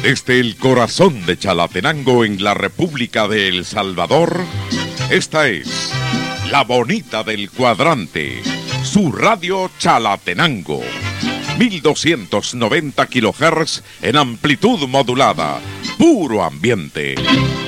Desde el corazón de Chalatenango en la República de El Salvador, esta es La Bonita del Cuadrante, su radio Chalatenango. 1290 kHz en amplitud modulada, puro ambiente.